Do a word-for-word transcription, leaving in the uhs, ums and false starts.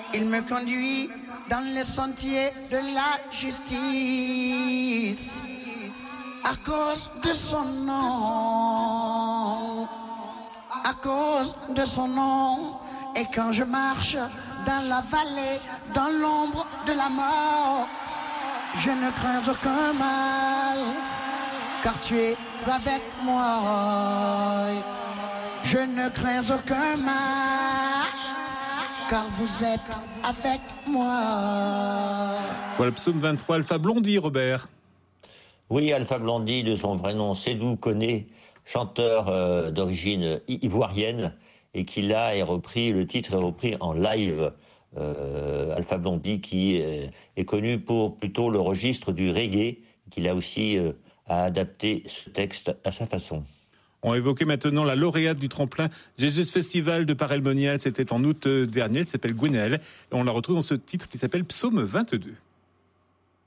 Il me conduit dans les sentiers de la justice à cause de son nom, à cause de son nom. Et quand je marche dans la vallée, dans l'ombre de la mort, je ne crains aucun mal, car tu es avec moi. Je ne crains aucun mal, car vous êtes avec moi. Voilà, psaume vingt-trois, Alpha Blondy, Robert. Oui, Alpha Blondy, de son vrai nom, Sédou Koné, chanteur euh, d'origine ivoirienne, et qui là est repris, le titre est repris en live. Euh, Alpha Blondy qui euh, est connu pour plutôt le registre du reggae, qui là aussi euh, a adapté ce texte à sa façon. On évoquait maintenant la lauréate du tremplin Jesus Festival de Paray-le-Monial. C'était en août dernier. Elle s'appelle Gwenaëlle. Et on la retrouve dans ce titre qui s'appelle Psaume vingt-deux.